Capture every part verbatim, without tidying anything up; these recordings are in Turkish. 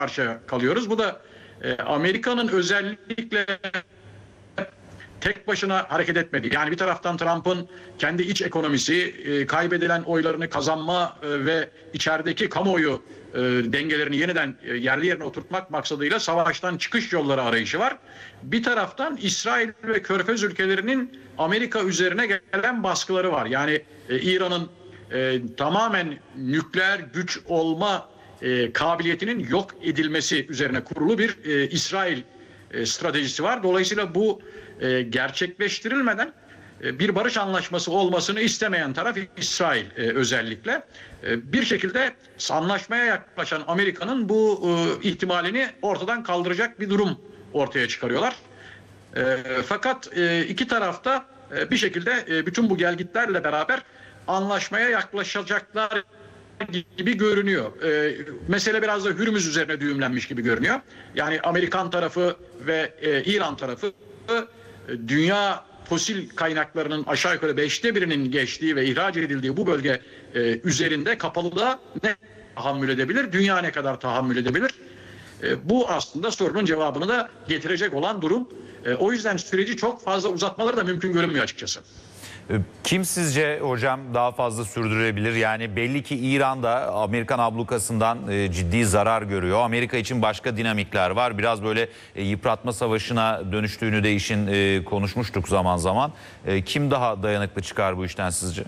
karşı kalıyoruz. Bu da e, Amerika'nın özellikle tek başına hareket etmedi. Yani bir taraftan Trump'ın kendi iç ekonomisi, e, kaybedilen oylarını kazanma e, ve içerideki kamuoyu e, dengelerini yeniden e, yerli yerine oturtmak maksadıyla savaştan çıkış yolları arayışı var. Bir taraftan İsrail ve Körfez ülkelerinin Amerika üzerine gelen baskıları var. Yani e, İran'ın e, tamamen nükleer güç olma e, kabiliyetinin yok edilmesi üzerine kurulu bir e, İsrail e, stratejisi var. Dolayısıyla bu e, gerçekleştirilmeden e, bir barış anlaşması olmasını istemeyen taraf İsrail e, özellikle. E, bir şekilde anlaşmaya yaklaşan Amerika'nın bu e, ihtimalini ortadan kaldıracak bir durum ortaya çıkarıyorlar. E, fakat e, iki tarafta e, bir şekilde e, bütün bu gelgitlerle beraber anlaşmaya yaklaşacaklar gibi görünüyor. Ee, mesele biraz da Hürmüz üzerine düğümlenmiş gibi görünüyor. Yani Amerikan tarafı ve e, İran tarafı e, dünya fosil kaynaklarının aşağı yukarı beşte birinin geçtiği ve ihraç edildiği bu bölge e, üzerinde kapalılığa ne tahammül edebilir? Dünya ne kadar tahammül edebilir? E, bu aslında sorunun cevabını da getirecek olan durum. E, o yüzden süreci çok fazla uzatmaları da mümkün görünmüyor açıkçası. Kim sizce hocam daha fazla sürdürebilir? Yani belli ki İran'da Amerikan ablukasından ciddi zarar görüyor. Amerika için başka dinamikler var. Biraz böyle yıpratma savaşına dönüştüğünü de işin konuşmuştuk zaman zaman. Kim daha dayanıklı çıkar bu işten sizce?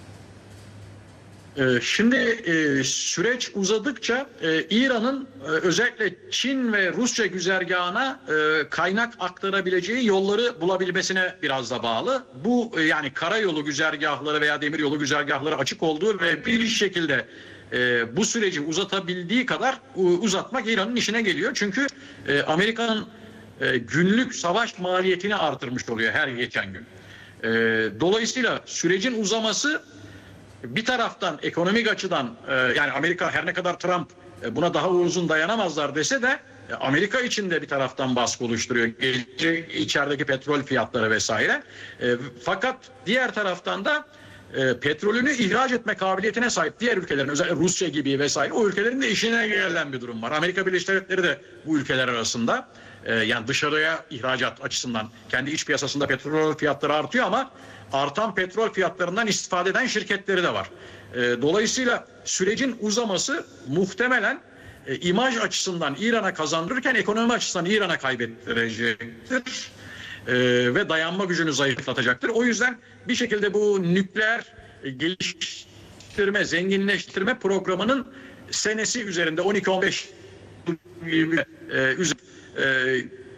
Şimdi e, süreç uzadıkça e, İran'ın e, özellikle Çin ve Rusya güzergahına e, kaynak aktarabileceği yolları bulabilmesine biraz da bağlı. Bu e, yani karayolu güzergahları veya demiryolu güzergahları açık olduğu ve bir şekilde e, bu süreci uzatabildiği kadar e, uzatmak İran'ın işine geliyor. Çünkü e, Amerika'nın e, günlük savaş maliyetini artırmış oluyor her geçen gün. E, dolayısıyla sürecin uzaması bir taraftan ekonomik açıdan e, yani Amerika her ne kadar Trump e, buna daha uzun dayanamazlar dese de e, Amerika için de bir taraftan baskı oluşturuyor. Gece içerideki petrol fiyatları vesaire. E, fakat diğer taraftan da e, petrolünü ihraç etme kabiliyetine sahip diğer ülkelerin özellikle Rusya gibi vesaire o ülkelerin de işine gelen bir durum var. Amerika Birleşik Devletleri de bu ülkeler arasında. Ee, yani dışarıya ihracat açısından kendi iç piyasasında petrol fiyatları artıyor ama artan petrol fiyatlarından istifade eden şirketleri de var. Ee, dolayısıyla sürecin uzaması muhtemelen e, imaj açısından İran'a kazandırırken ekonomi açısından İran'a kaybettirecektir. Ee, ve dayanma gücünü zayıflatacaktır. O yüzden bir şekilde bu nükleer e, geliştirme, zenginleştirme programının senesi üzerinde on iki on beş gibi e, üzerinde Ee,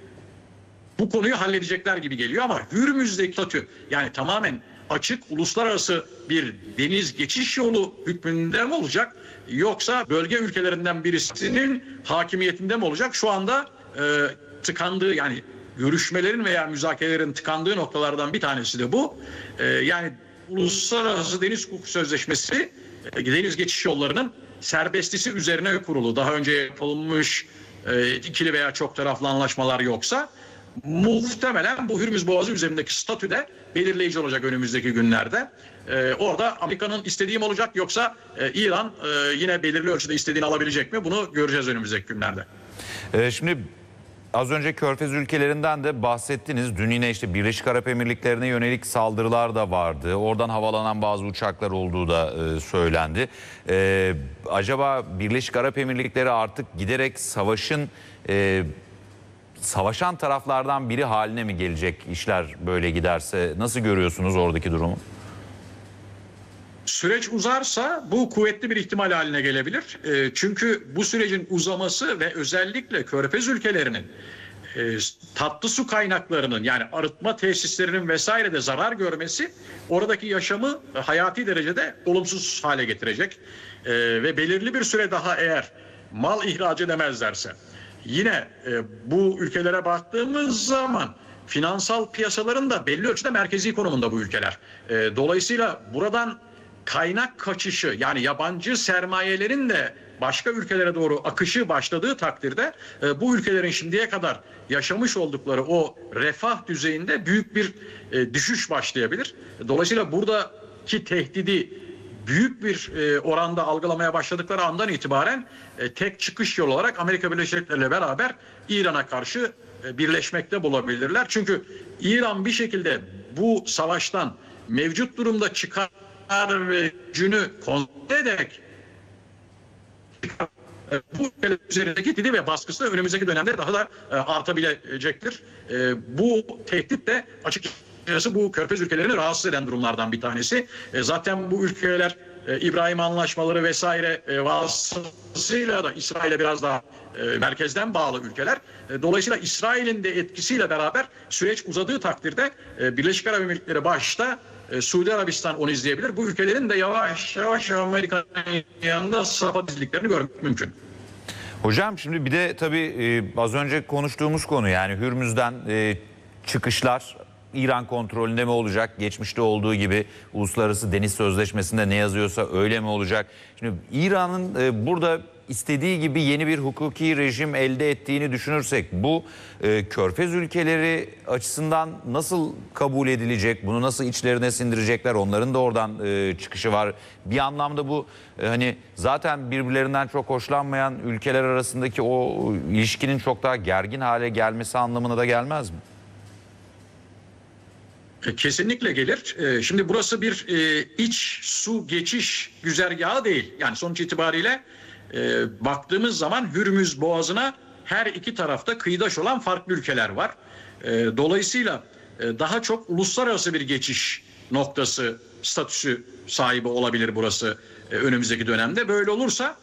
bu konuyu halledecekler gibi geliyor ama Hürmüz'deki statü yani tamamen açık uluslararası bir deniz geçiş yolu hükmünde mi olacak yoksa bölge ülkelerinden birisinin hakimiyetinde mi olacak? Şu anda e, tıkandığı yani görüşmelerin veya müzakerelerin tıkandığı noktalardan bir tanesi de bu. E, yani Uluslararası Deniz Hukuku Sözleşmesi e, deniz geçiş yollarının serbestisi üzerine kurulu. Daha önce yapılmış ikili veya çok taraflı anlaşmalar yoksa muhtemelen bu Hürmüz Boğazı üzerindeki statü de belirleyici olacak önümüzdeki günlerde. Ee, orada Amerika'nın istediği mi olacak yoksa e, İran e, yine belirli ölçüde istediğini alabilecek mi? Bunu göreceğiz önümüzdeki günlerde. Ee, şimdi az önce Körfez ülkelerinden de bahsettiniz. Dün yine işte Birleşik Arap Emirlikleri'ne yönelik saldırılar da vardı. Oradan havalanan bazı uçaklar olduğu da e, söylendi. E, acaba Birleşik Arap Emirlikleri artık giderek savaşın e, savaşan taraflardan biri haline mi gelecek işler böyle giderse? Nasıl görüyorsunuz oradaki durumu? Süreç uzarsa bu kuvvetli bir ihtimal haline gelebilir. E, çünkü bu sürecin uzaması ve özellikle Körfez ülkelerinin e, tatlı su kaynaklarının yani arıtma tesislerinin vesaire de zarar görmesi oradaki yaşamı e, hayati derecede olumsuz hale getirecek. E, ve belirli bir süre daha eğer mal ihraç edemezlerse yine e, bu ülkelere baktığımız zaman finansal piyasaların da belli ölçüde merkezi konumunda bu ülkeler. E, dolayısıyla buradan kaynak kaçışı yani yabancı sermayelerin de başka ülkelere doğru akışı başladığı takdirde e, bu ülkelerin şimdiye kadar yaşamış oldukları o refah düzeyinde büyük bir e, düşüş başlayabilir. Dolayısıyla buradaki tehdidi büyük bir e, oranda algılamaya başladıkları andan itibaren e, tek çıkış yolu olarak Amerika Birleşik Devletleri ile beraber İran'a karşı e, birleşmekte bulabilirler. Çünkü İran bir şekilde bu savaştan mevcut durumda çıkar ve gücünü kontrol ederek bu ülkeler üzerindeki dili ve baskısı önümüzdeki dönemde daha da e, artabilecektir. E, bu tehdit de açıkçası bu Körfez ülkelerini rahatsız eden durumlardan bir tanesi. E, zaten bu ülkeler e, İbrahim Anlaşmaları vesaire e, vasıtasıyla da İsrail'e biraz daha e, merkezden bağlı ülkeler. E, dolayısıyla İsrail'in de etkisiyle beraber süreç uzadığı takdirde e, Birleşik Arap Emirlikleri başta e, Suudi Arabistan onu izleyebilir. Bu ülkelerin de yavaş yavaş Amerika'nın yanında sapa dizildiklerini görmek mümkün. Hocam şimdi bir de tabii e, az önce konuştuğumuz konu, yani Hürmüz'den e, çıkışlar İran kontrolünde mi olacak? Geçmişte olduğu gibi Uluslararası Deniz Sözleşmesi'nde ne yazıyorsa öyle mi olacak? Şimdi İran'ın e, burada istediği gibi yeni bir hukuki rejim elde ettiğini düşünürsek bu e, Körfez ülkeleri açısından nasıl kabul edilecek? Bunu nasıl içlerine sindirecekler? Onların da oradan e, çıkışı var. Bir anlamda bu e, hani zaten birbirlerinden çok hoşlanmayan ülkeler arasındaki o ilişkinin çok daha gergin hale gelmesi anlamına da gelmez mi? Kesinlikle gelir. Şimdi burası bir iç su geçiş güzergahı değil. Yani sonuç itibariyle baktığımız zaman Hürmüz Boğazı'na her iki tarafta kıyıdaş olan farklı ülkeler var. Dolayısıyla daha çok uluslararası bir geçiş noktası statüsü sahibi olabilir burası önümüzdeki dönemde. Böyle olursa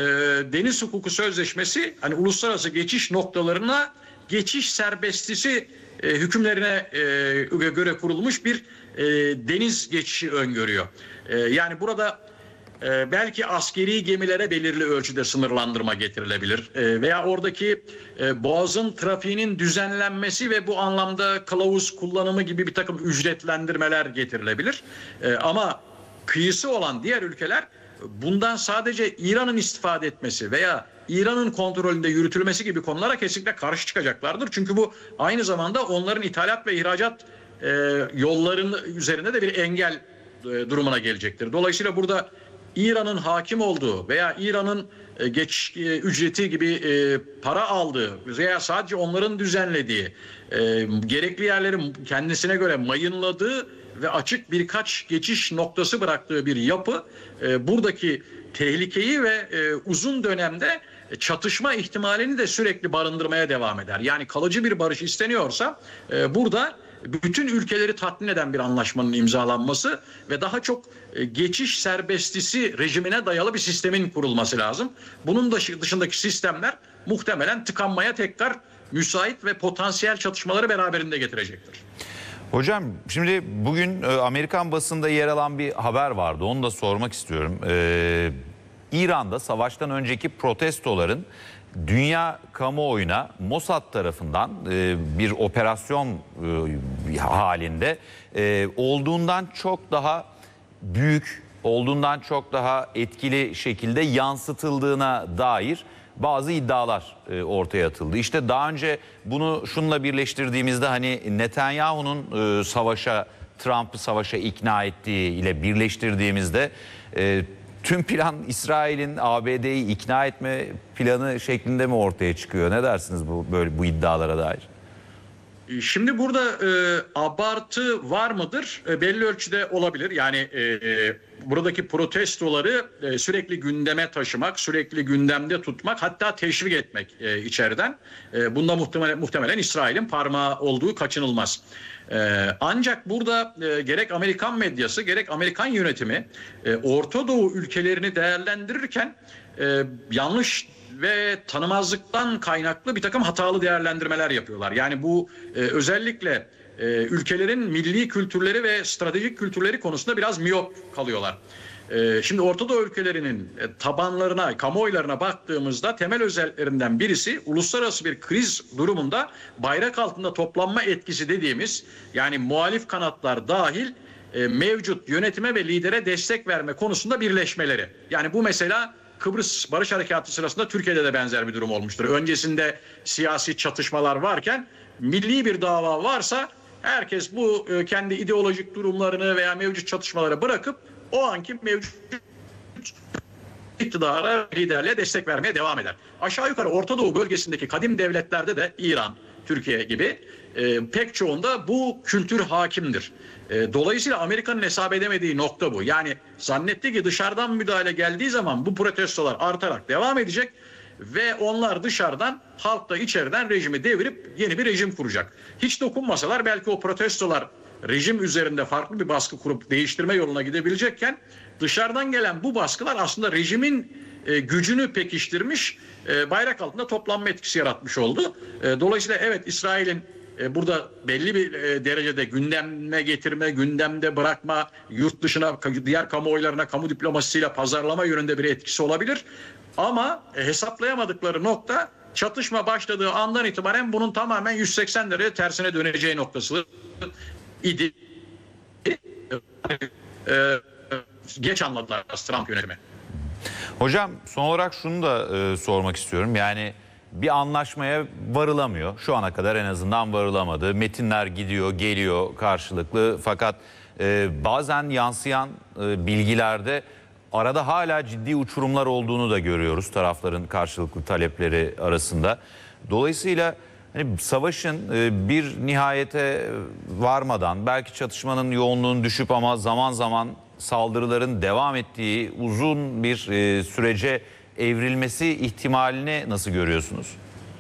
Deniz Hukuku Sözleşmesi hani uluslararası geçiş noktalarına geçiş serbestisi e, hükümlerine e, göre kurulmuş bir e, deniz geçişi öngörüyor. E, yani burada e, belki askeri gemilere belirli ölçüde sınırlandırma getirilebilir. E, veya oradaki e, boğazın trafiğinin düzenlenmesi ve bu anlamda kılavuz kullanımı gibi bir takım ücretlendirmeler getirilebilir. E, ama kıyısı olan diğer ülkeler bundan sadece İran'ın istifade etmesi veya İran'ın kontrolünde yürütülmesi gibi konulara kesinlikle karşı çıkacaklardır. Çünkü bu aynı zamanda onların ithalat ve ihracat e, yollarının üzerinde de bir engel e, durumuna gelecektir. Dolayısıyla burada İran'ın hakim olduğu veya İran'ın e, geç e, ücreti gibi e, para aldığı veya sadece onların düzenlediği e, gerekli yerlerin kendisine göre mayınladığı ve açık birkaç geçiş noktası bıraktığı bir yapı e, buradaki tehlikeyi ve e, uzun dönemde çatışma ihtimalini de sürekli barındırmaya devam eder. Yani kalıcı bir barış isteniyorsa e, burada bütün ülkeleri tatmin eden bir anlaşmanın imzalanması ve daha çok e, geçiş serbestisi rejimine dayalı bir sistemin kurulması lazım. Bunun dışındaki sistemler muhtemelen tıkanmaya tekrar müsait ve potansiyel çatışmaları beraberinde getirecektir. Hocam şimdi bugün Amerikan basında yer alan bir haber vardı. Onu da sormak istiyorum. Ee, İran'da savaştan önceki protestoların dünya kamuoyuna Mossad tarafından e, bir operasyon e, halinde e, olduğundan çok daha büyük, olduğundan çok daha etkili şekilde yansıtıldığına dair bazı iddialar e, ortaya atıldı. İşte daha önce bunu şununla birleştirdiğimizde hani Netanyahu'nun e, savaşa, Trump'ı savaşa ikna ettiği ile birleştirdiğimizde e, tüm plan İsrail'in A B D'yi ikna etme planı şeklinde mi ortaya çıkıyor? Ne dersiniz bu böyle bu iddialara dair? Şimdi burada e, abartı var mıdır? E, belli ölçüde olabilir. Yani e, e, buradaki protestoları e, sürekli gündeme taşımak, sürekli gündemde tutmak, hatta teşvik etmek e, içeriden. E, bunda muhtemelen, muhtemelen İsrail'in parmağı olduğu kaçınılmaz. E, ancak burada e, gerek Amerikan medyası, gerek Amerikan yönetimi e, Orta Doğu ülkelerini değerlendirirken e, yanlış ve tanımazlıktan kaynaklı bir takım hatalı değerlendirmeler yapıyorlar. Yani bu e, özellikle e, ülkelerin milli kültürleri ve stratejik kültürleri konusunda biraz miyop kalıyorlar. E, şimdi Orta Doğu ülkelerinin e, tabanlarına, kamuoylarına baktığımızda temel özelliklerinden birisi uluslararası bir kriz durumunda bayrak altında toplanma etkisi dediğimiz, yani muhalif kanatlar dahil e, mevcut yönetime ve lidere destek verme konusunda birleşmeleri. Yani bu mesela Kıbrıs Barış Harekatı sırasında Türkiye'de de benzer bir durum olmuştur. Öncesinde siyasi çatışmalar varken milli bir dava varsa herkes bu kendi ideolojik durumlarını veya mevcut çatışmaları bırakıp o anki mevcut iktidara, liderliğe destek vermeye devam eder. Aşağı yukarı Orta Doğu bölgesindeki kadim devletlerde de İran, Türkiye gibi e, pek çoğunda bu kültür hakimdir. E, dolayısıyla Amerika'nın hesap edemediği nokta bu. Yani zannetti ki dışarıdan müdahale geldiği zaman bu protestolar artarak devam edecek ve onlar dışarıdan, halk da içeriden rejimi devirip yeni bir rejim kuracak. Hiç dokunmasalar belki o protestolar rejim üzerinde farklı bir baskı kurup değiştirme yoluna gidebilecekken dışarıdan gelen bu baskılar aslında rejimin e, gücünü pekiştirmiş, e, bayrak altında toplanma etkisi yaratmış oldu. E, dolayısıyla evet, İsrail'in e, burada belli bir e, derecede gündeme getirme, gündemde bırakma, yurt dışına, diğer kamuoylarına kamu diplomasisiyle pazarlama yönünde bir etkisi olabilir. Ama e, hesaplayamadıkları nokta, çatışma başladığı andan itibaren bunun tamamen yüz seksen derece tersine döneceği noktası idi. E, geç anladılar Trump yönetimi. Hocam son olarak şunu da e, sormak istiyorum. Yani bir anlaşmaya varılamıyor. Şu ana kadar en azından varılamadı. Metinler gidiyor, geliyor karşılıklı. Fakat e, bazen yansıyan e, bilgilerde arada hala ciddi uçurumlar olduğunu da görüyoruz tarafların karşılıklı talepleri arasında. Dolayısıyla hani savaşın e, bir nihayete varmadan, belki çatışmanın yoğunluğunun düşüp ama zaman zaman saldırıların devam ettiği uzun bir e, sürece evrilmesi ihtimalini nasıl görüyorsunuz?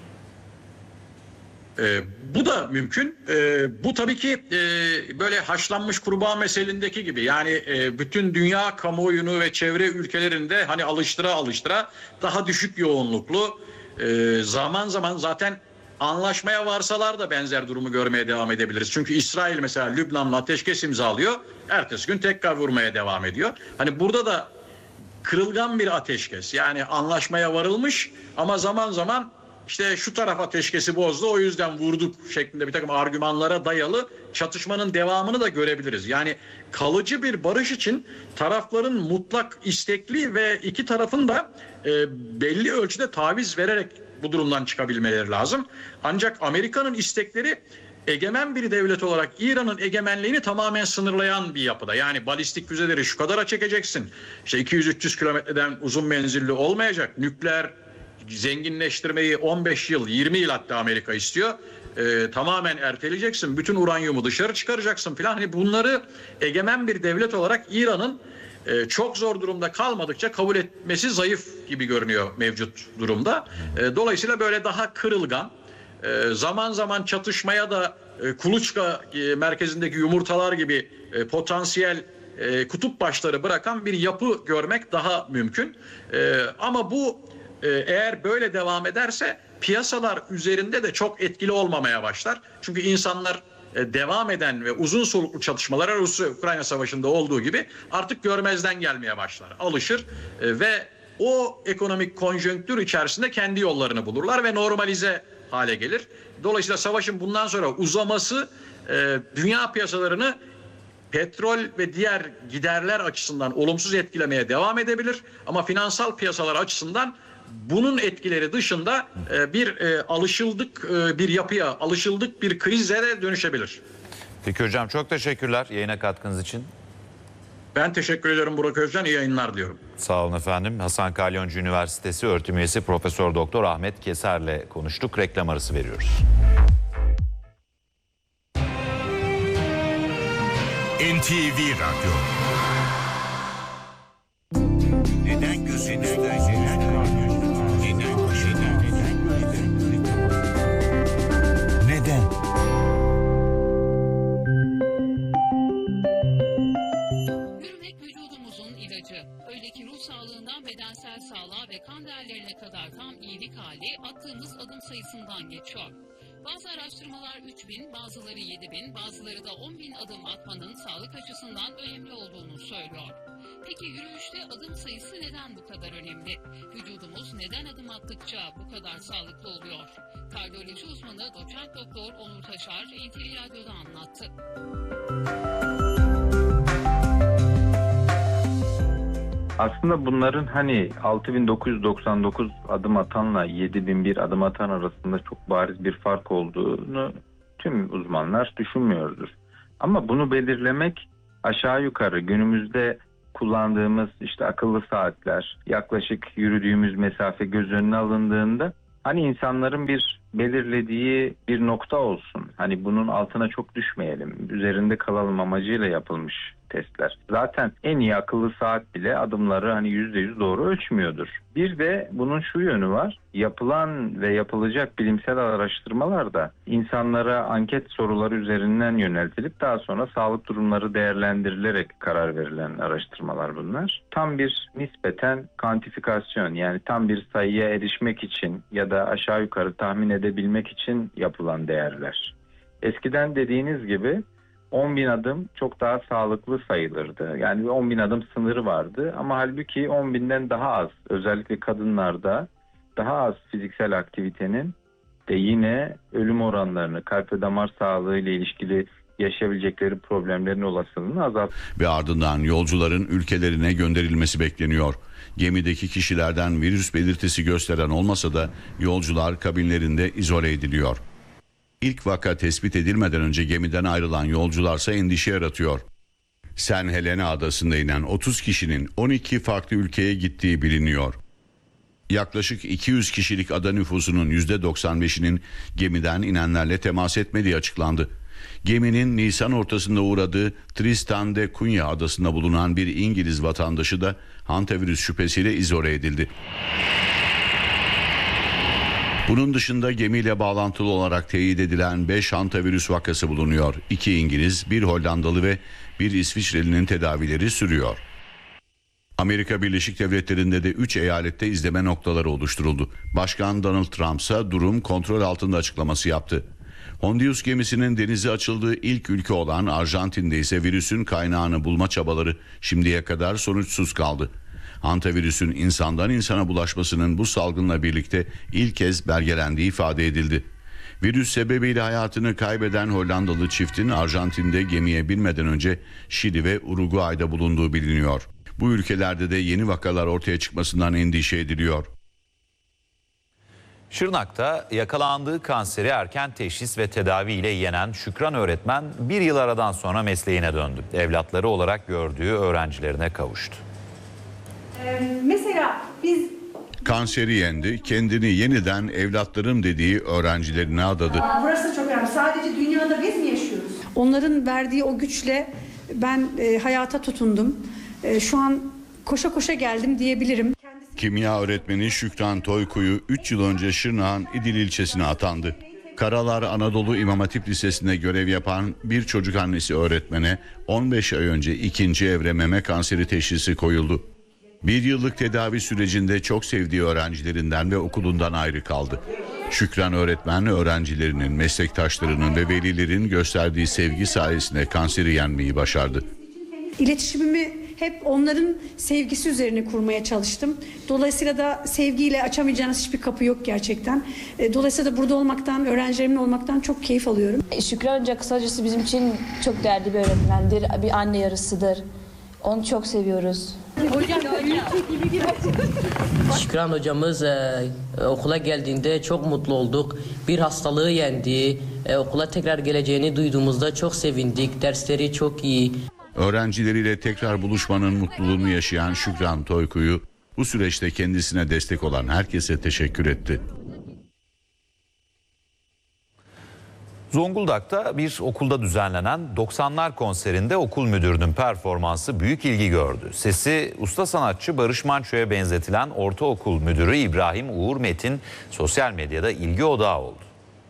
Ee, bu da mümkün. Ee, bu tabii ki e, böyle haşlanmış kurbağa meselindeki gibi. Yani e, bütün dünya kamuoyunu ve çevre ülkelerinde hani alıştıra alıştıra daha düşük yoğunluklu, e, zaman zaman zaten anlaşmaya varsalar da benzer durumu görmeye devam edebiliriz. Çünkü İsrail mesela Lübnan'la ateşkes imzalıyor. Ertesi gün tekrar vurmaya devam ediyor. Hani burada da kırılgan bir ateşkes. Yani anlaşmaya varılmış ama zaman zaman işte şu taraf ateşkesi bozdu, o yüzden vurduk şeklinde bir takım argümanlara dayalı çatışmanın devamını da görebiliriz. Yani kalıcı bir barış için tarafların mutlak istekli ve iki tarafın da e, belli ölçüde taviz vererek bu durumdan çıkabilmeleri lazım. Ancak Amerika'nın istekleri egemen bir devlet olarak İran'ın egemenliğini tamamen sınırlayan bir yapıda. Yani balistik füzeleri şu kadara çekeceksin. İşte iki yüz üç yüz kilometreden uzun menzilli olmayacak. Nükleer zenginleştirmeyi on beş yıl, yirmi yıl hatta Amerika istiyor. Ee, tamamen erteleyeceksin. Bütün uranyumu dışarı çıkaracaksın filan. Hani bunları egemen bir devlet olarak İran'ın e, çok zor durumda kalmadıkça kabul etmesi zayıf gibi görünüyor mevcut durumda. E, dolayısıyla böyle daha kırılgan, e, zaman zaman çatışmaya da e, kuluçka e, merkezindeki yumurtalar gibi e, potansiyel e, kutup başları bırakan bir yapı görmek daha mümkün. E, ama bu e, eğer böyle devam ederse piyasalar üzerinde de çok etkili olmamaya başlar. Çünkü insanlar e, devam eden ve uzun soluklu çatışmalara Rusya-Ukrayna savaşında olduğu gibi artık görmezden gelmeye başlar. Alışır e, ve o ekonomik konjonktür içerisinde kendi yollarını bulurlar ve normalize hale gelir. Dolayısıyla savaşın bundan sonra uzaması e, dünya piyasalarını petrol ve diğer giderler açısından olumsuz etkilemeye devam edebilir. Ama finansal piyasalar açısından bunun etkileri dışında e, bir e, alışıldık e, bir yapıya, alışıldık bir krize de dönüşebilir. Peki hocam, çok teşekkürler yayına katkınız için. Ben teşekkür ederim Burak Özcan. İyi yayınlar diyorum. Sağ olun efendim. Hasan Kalyoncu Üniversitesi öğretim üyesi Profesör Doktor Ahmet Keser'le konuştuk. Reklam arası veriyoruz. N T V Radyo. Neden gözünüzden neden neden başından neden neden? Yürümek vücudumuzun ilacı. Öyle ki ruh sağlığından bedensel sağlığa ve kan değerlerine kadar tam iyilik hali attığımız adım sayısından geçiyor. Bazı araştırmalar üç bin, bazıları yedi bin, bazıları da on bin adım atmanın sağlık açısından önemli olduğunu söylüyor. Peki yürüyüşte adım sayısı neden bu kadar önemli? Vücudumuz neden adım attıkça bu kadar sağlıklı oluyor? Kardiyoloji uzmanı doçent doktor Onur Taşar N T V Radyo'da anlattı. Aslında bunların hani altı bin dokuz yüz doksan dokuz adım atanla yedi bin bir adım atan arasında çok bariz bir fark olduğunu tüm uzmanlar düşünmüyordur. Ama bunu belirlemek aşağı yukarı günümüzde kullandığımız işte akıllı saatler, yaklaşık yürüdüğümüz mesafe göz önüne alındığında hani insanların bir belirlediği bir nokta olsun. Hani bunun altına çok düşmeyelim, üzerinde kalalım amacıyla yapılmış testler. Zaten en iyi akıllı saat bile adımları hani yüzde yüz doğru ölçmüyordur. Bir de bunun şu yönü var. Yapılan ve yapılacak bilimsel araştırmalar da insanlara anket soruları üzerinden yöneltilip daha sonra sağlık durumları değerlendirilerek karar verilen araştırmalar bunlar. Tam bir nispeten kantifikasyon, yani tam bir sayıya erişmek için ya da aşağı yukarı tahmin edebilmek için yapılan değerler. Eskiden dediğiniz gibi on bin adım çok daha sağlıklı sayılırdı. Yani on bin adım sınırı vardı ama halbuki on binden daha az, özellikle kadınlarda daha az fiziksel aktivitenin de yine ölüm oranlarını, kalp ve damar sağlığı ile ilişkili yaşayabilecekleri problemlerin olasılığını azalt. Ve ardından yolcuların ülkelerine gönderilmesi bekleniyor. Gemideki kişilerden virüs belirtisi gösteren olmasa da yolcular kabinlerinde izole ediliyor. İlk vaka tespit edilmeden önce gemiden ayrılan yolcularsa endişe yaratıyor. Saint Helena adasında inen otuz kişinin on iki farklı ülkeye gittiği biliniyor. Yaklaşık iki yüz kişilik ada nüfusunun yüzde doksan beşinin gemiden inenlerle temas etmediği açıklandı. Geminin Nisan ortasında uğradığı Tristan de Cunha adasında bulunan bir İngiliz vatandaşı da hantavirüs şüphesiyle izole edildi. Bunun dışında gemiyle bağlantılı olarak teyit edilen beş hantavirüs vakası bulunuyor. iki İngiliz, bir Hollandalı ve bir İsviçreli'nin tedavileri sürüyor. Amerika Birleşik Devletleri'nde de üç eyalette izleme noktaları oluşturuldu. Başkan Donald Trump ise durum kontrol altında açıklaması yaptı. Hondius gemisinin denize açıldığı ilk ülke olan Arjantin'de ise virüsün kaynağını bulma çabaları şimdiye kadar sonuçsuz kaldı. Hantavirüsün insandan insana bulaşmasının bu salgınla birlikte ilk kez belgelendiği ifade edildi. Virüs sebebiyle hayatını kaybeden Hollandalı çiftin Arjantin'de gemiye binmeden önce Şili ve Uruguay'da bulunduğu biliniyor. Bu ülkelerde de yeni vakalar ortaya çıkmasından endişe ediliyor. Şırnak'ta yakalandığı kanseri erken teşhis ve tedavi ile yenen Şükran öğretmen bir yıl aradan sonra mesleğine döndü. Evlatları olarak gördüğü öğrencilerine kavuştu. Ee, mesela biz Kanseri yendi, kendini yeniden evlatlarım dediği öğrencilerine adadı. burası çok önemli. Sadece dünyada biz mi yaşıyoruz? Onların verdiği o güçle ben e, hayata tutundum. E, şu an koşa koşa geldim diyebilirim. Kimya öğretmeni Şükran Toyku'yu üç yıl önce Şırnak'ın İdil ilçesine atandı. Karalar Anadolu İmam Hatip Lisesi'nde görev yapan bir çocuk annesi öğretmene on beş ay önce ikinci evre meme kanseri teşhisi koyuldu. Bir yıllık tedavi sürecinde çok sevdiği öğrencilerinden ve okulundan ayrı kaldı. Şükran öğretmen öğrencilerinin, meslektaşlarının ve velilerin gösterdiği sevgi sayesinde kanseri yenmeyi başardı. İletişimimi hep onların sevgisi üzerine kurmaya çalıştım. Dolayısıyla da sevgiyle açamayacağınız hiçbir kapı yok gerçekten. Dolayısıyla da burada olmaktan, öğrencilerimin olmaktan çok keyif alıyorum. Şükran Hoca kısacası bizim için çok değerli bir öğretmendir, bir anne yarısıdır. Onu çok seviyoruz. Şükran hocamız e, okula geldiğinde çok mutlu olduk. Bir hastalığı yendi. E, okula tekrar geleceğini duyduğumuzda çok sevindik. Dersleri çok iyi. Öğrencileriyle tekrar buluşmanın mutluluğunu yaşayan Şükran Toyku'yu bu süreçte kendisine destek olan herkese teşekkür etti. Zonguldak'ta bir okulda düzenlenen doksanlar konserinde okul müdürünün performansı büyük ilgi gördü. Sesi usta sanatçı Barış Manço'ya benzetilen ortaokul müdürü İbrahim Uğur Metin sosyal medyada ilgi odağı oldu.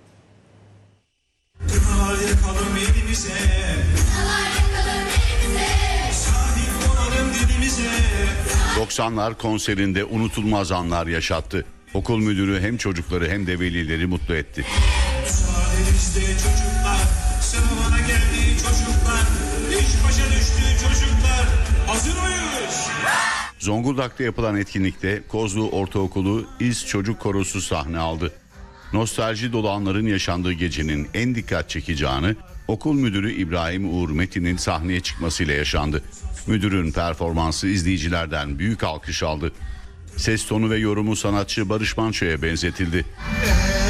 doksanlar konserinde unutulmaz anlar yaşattı. Okul müdürü hem çocukları hem de velileri mutlu etti. Çocuklar, sınavına geldi çocuklar, iş başa düştü çocuklar, hazır mıyız? Zonguldak'ta yapılan etkinlikte Kozlu Ortaokulu İz Çocuk Korosu sahne aldı. Nostalji dolu anların yaşandığı gecenin en dikkat çekici anı okul müdürü İbrahim Uğur Metin'in sahneye çıkmasıyla yaşandı. Müdürün performansı izleyicilerden büyük alkış aldı. Ses tonu ve yorumu sanatçı Barış Manço'ya benzetildi.